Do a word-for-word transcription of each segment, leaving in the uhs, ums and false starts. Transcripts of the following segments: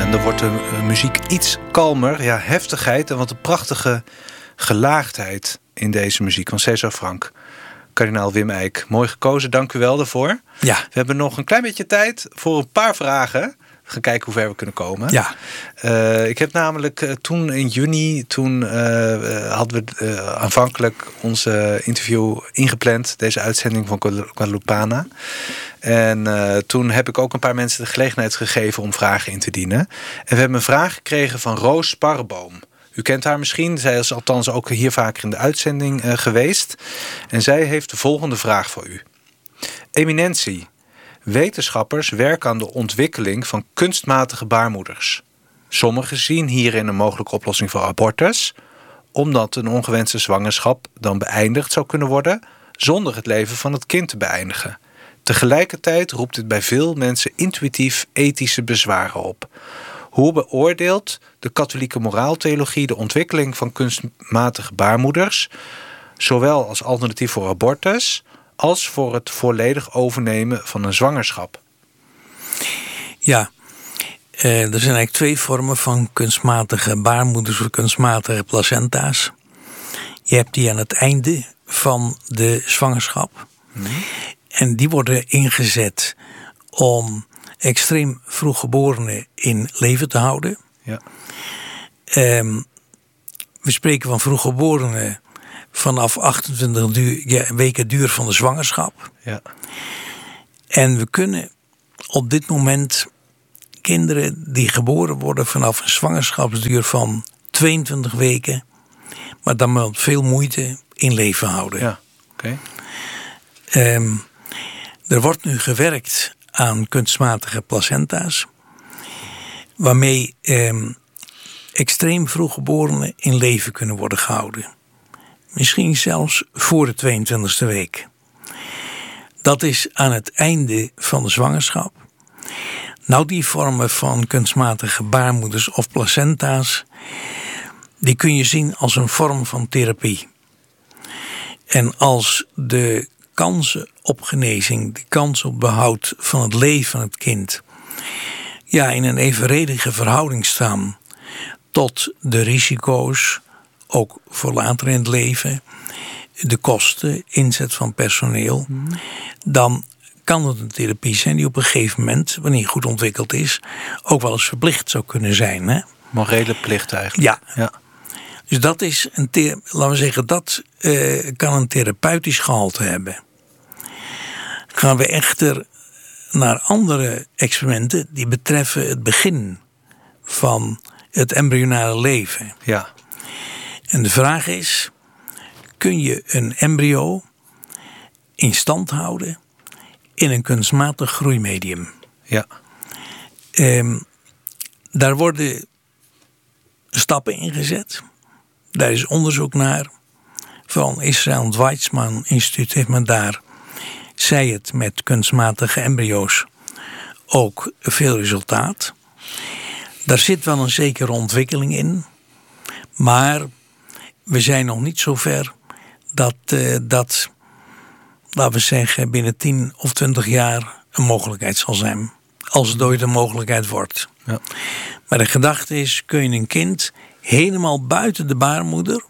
En dan wordt de muziek iets kalmer. Ja, heftigheid en wat een prachtige gelaagdheid in deze muziek van César Franck. Kardinaal Wim Eijk, mooi gekozen. Dank u wel daarvoor. Ja. We hebben nog een klein beetje tijd voor een paar vragen. We gaan kijken hoe ver we kunnen komen. Ja. Uh, ik heb namelijk uh, toen in juni, toen uh, hadden we uh, aanvankelijk onze interview ingepland, deze uitzending van Guadalupana. En uh, toen heb ik ook een paar mensen de gelegenheid gegeven om vragen in te dienen. En we hebben een vraag gekregen van Roos Sparreboom. U kent haar misschien, zij is althans ook hier vaker in de uitzending uh, geweest. En zij heeft de volgende vraag voor u. Eminentie. Wetenschappers werken aan de ontwikkeling van kunstmatige baarmoeders. Sommigen zien hierin een mogelijke oplossing voor abortus, omdat een ongewenste zwangerschap dan beëindigd zou kunnen worden zonder het leven van het kind te beëindigen. Tegelijkertijd roept dit bij veel mensen intuïtief ethische bezwaren op. Hoe beoordeelt de katholieke moraaltheologie de ontwikkeling van kunstmatige baarmoeders, zowel als alternatief voor abortus als voor het volledig overnemen van een zwangerschap? Ja, eh, er zijn eigenlijk twee vormen van kunstmatige baarmoeders of kunstmatige placenta's. Je hebt die aan het einde van de zwangerschap. Mm-hmm. En die worden ingezet om extreem vroeggeborenen in leven te houden. Ja. Um, we spreken van vroeggeborenen vanaf achtentwintig duur, ja, weken duur van de zwangerschap. Ja. En we kunnen op dit moment kinderen die geboren worden vanaf een zwangerschapsduur van tweeëntwintig weken, maar dan met veel moeite in leven houden. Ja. Okay. Um, er wordt nu gewerkt aan kunstmatige placenta's, waarmee um, extreem vroeggeborenen in leven kunnen worden gehouden. Misschien zelfs voor de tweeëntwintigste week. Dat is aan het einde van de zwangerschap. Nou, die vormen van kunstmatige baarmoeders of placenta's, die kun je zien als een vorm van therapie. En als de kansen op genezing, de kans op behoud van het leven van het kind, ja, in een evenredige verhouding staan tot de risico's, ook voor later in het leven, de kosten, inzet van personeel, hmm. dan kan het een therapie zijn die op een gegeven moment, wanneer goed ontwikkeld is, ook wel eens verplicht zou kunnen zijn. Hè? Morele plicht eigenlijk. Ja. ja. Dus dat is een, laten we zeggen, dat uh, kan een therapeutisch gehalte hebben. Gaan we echter naar andere experimenten die betreffen het begin van het embryonale leven. Ja. En de vraag is, kun je een embryo in stand houden in een kunstmatig groeimedium? Ja. Um, daar worden stappen in gezet. Daar is onderzoek naar. Van Israël het Weizmann Instituut heeft men daar, zij het met kunstmatige embryo's, ook veel resultaat. Daar zit wel een zekere ontwikkeling in. Maar we zijn nog niet zo ver dat uh, dat, laten we zeggen, binnen tien of twintig jaar een mogelijkheid zal zijn. Als het ooit een mogelijkheid wordt. Ja. Maar de gedachte is, kun je een kind helemaal buiten de baarmoeder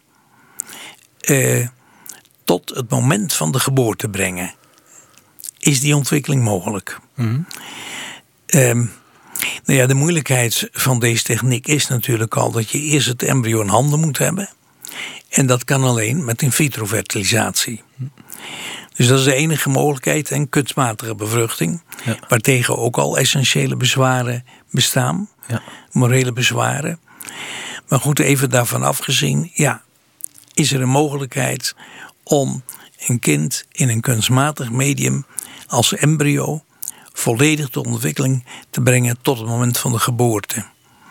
uh, tot het moment van de geboorte brengen. Is die ontwikkeling mogelijk? Mm-hmm. Um, nou ja, de moeilijkheid van deze techniek is natuurlijk al dat je eerst het embryo in handen moet hebben. En dat kan alleen met in vitro fertilisatie. Dus dat is de enige mogelijkheid, en kunstmatige bevruchting, ja. Waartegen ook al essentiële bezwaren bestaan, ja. Morele bezwaren. Maar goed, even daarvan afgezien, ja, is er een mogelijkheid om een kind in een kunstmatig medium als embryo volledig tot ontwikkeling te brengen tot het moment van de geboorte.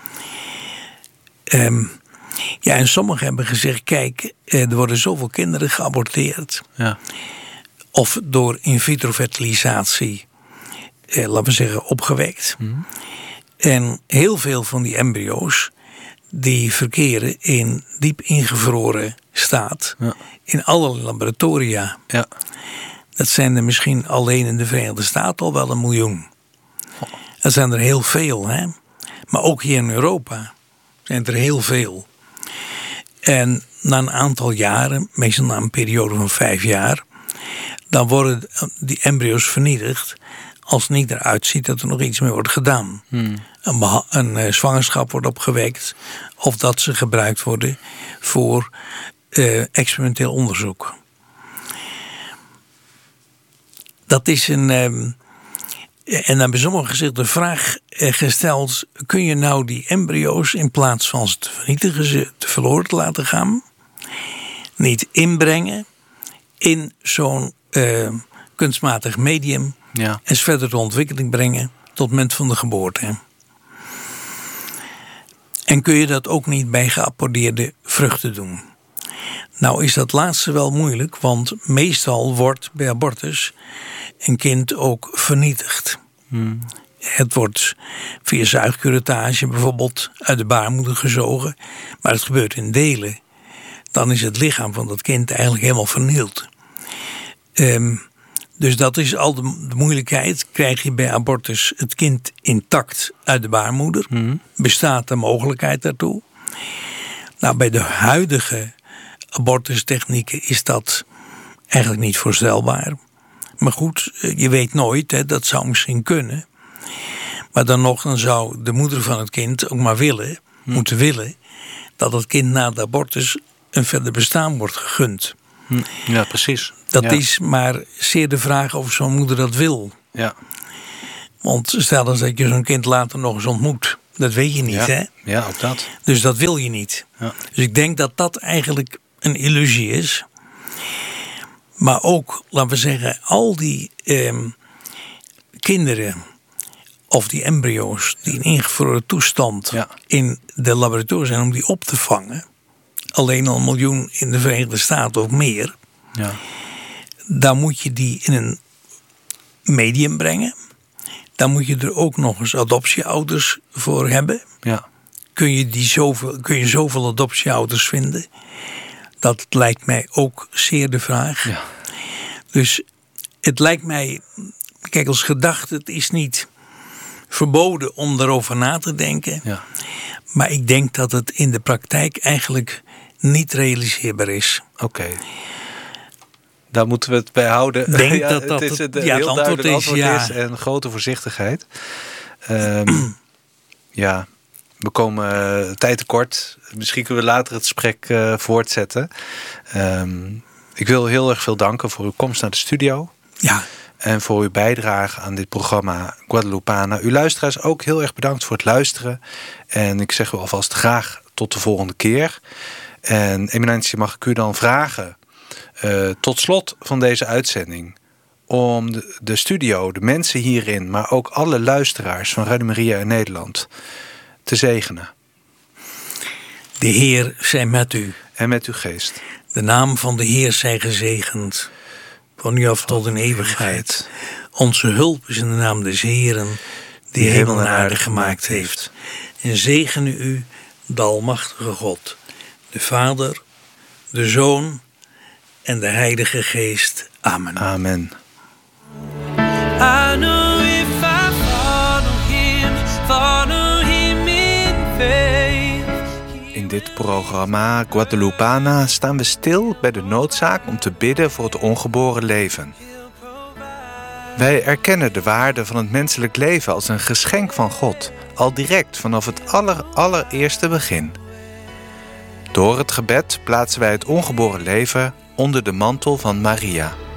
Um, ja, en sommigen hebben gezegd, kijk, er worden zoveel kinderen geaborteerd. Ja. Of door in vitro fertilisatie, eh, laten we zeggen, opgewekt. Mm. En heel veel van die embryo's, die verkeren in diep ingevroren staat. Ja. In allerlei laboratoria. Ja. Dat zijn er misschien alleen in de Verenigde Staten al wel een miljoen. Dat zijn er heel veel, hè. Maar ook hier in Europa zijn er heel veel. En na een aantal jaren, meestal na een periode van vijf jaar, dan worden die embryo's vernietigd als het niet eruit ziet dat er nog iets mee wordt gedaan. Hmm. Een, beha- een uh, zwangerschap wordt opgewekt of dat ze gebruikt worden voor uh, experimenteel onderzoek. Dat is een... Um, en dan bij sommigen zich de vraag gesteld, kun je nou die embryo's in plaats van ze te vernietigen, ze te verloren te laten gaan, niet inbrengen in zo'n uh, kunstmatig medium, ja, en ze verder tot ontwikkeling brengen tot het moment van de geboorte. En kun je dat ook niet bij geapporteerde vruchten doen? Nou is dat laatste wel moeilijk, want meestal wordt bij abortus een kind ook vernietigd. Hmm. Het wordt via zuigcurettage bijvoorbeeld uit de baarmoeder gezogen, maar het gebeurt in delen. Dan is het lichaam van dat kind eigenlijk helemaal vernield. Um, dus dat is al de, de moeilijkheid. Krijg je bij abortus het kind intact uit de baarmoeder? Hmm. Bestaat de mogelijkheid daartoe? Nou, bij de huidige abortustechnieken is dat eigenlijk niet voorstelbaar. Maar goed, je weet nooit, hè, dat zou misschien kunnen. Maar dan nog, dan zou de moeder van het kind ook maar willen, hm. moeten willen, dat het kind na de abortus een verder bestaan wordt gegund. Hm. Ja, precies. Dat ja. is maar zeer de vraag of zo'n moeder dat wil. Ja. Want stel eens dat je zo'n kind later nog eens ontmoet. Dat weet je niet, ja. hè? Ja, ook dat. Dus dat wil je niet. Ja. Dus ik denk dat dat eigenlijk een illusie is. Maar ook, laten we zeggen, al die eh, kinderen of die embryo's die in ingevroren toestand ja. in de laboratoria zijn om die op te vangen. Alleen al een miljoen in de Verenigde Staten of meer. Ja. Dan moet je die in een medium brengen. Dan moet je er ook nog eens adoptieouders voor hebben. Ja. Kun je, die zoveel, kun je zoveel adoptieouders vinden? Dat lijkt mij ook zeer de vraag. Ja. Dus het lijkt mij, kijk, als gedachte, het is niet verboden om daarover na te denken. Ja. Maar ik denk dat het in de praktijk eigenlijk niet realiseerbaar is. Oké. Okay. Daar moeten we het bij houden. Denk ja, dat dat het is het, een ja, heel het duidelijk antwoord is, antwoord ja. is en grote voorzichtigheid. Um, ja, we komen uh, tijd tekort. Misschien kunnen we later het gesprek uh, voortzetten. Um, ik wil heel erg veel danken voor uw komst naar de studio. Ja. En voor uw bijdrage aan dit programma Guadalupana. Uw luisteraars ook heel erg bedankt voor het luisteren. En ik zeg u alvast graag tot de volgende keer. En eminentie, mag ik u dan vragen, uh, tot slot van deze uitzending, om de, de studio, de mensen hierin, maar ook alle luisteraars van Radio Maria in Nederland te zegenen. De Heer zij met u. En met uw geest. De naam van de Heer zij gezegend, van nu af tot in eeuwigheid. Onze hulp is in de naam des Heeren, die, die hemel en aarde gemaakt heeft. En zegene u, de almachtige God, de Vader, de Zoon en de Heilige Geest. Amen. Amen. I know if I follow him, follow him in faith. In dit programma Guadalupana staan we stil bij de noodzaak om te bidden voor het ongeboren leven. Wij erkennen de waarde van het menselijk leven als een geschenk van God, al direct vanaf het aller, allereerste begin. Door het gebed plaatsen wij het ongeboren leven onder de mantel van Maria.